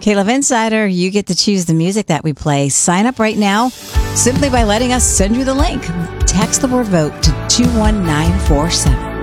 K-Love Insider, you get to choose the music that we play. Sign up right now simply by letting us send you the link. Text the word vote to 21947.